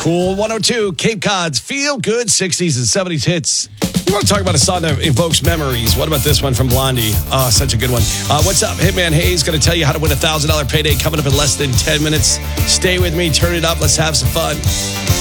Cool 102, Cape Cod's Feel Good 60s and 70s hits. You want to talk about a song that evokes memories? What about this one from Blondie? Oh, such a good one. What's up? Hitman Hayes going to tell you how to win $1,000 payday coming up in less than 10 minutes. Stay with me. Turn it up. Let's have some fun.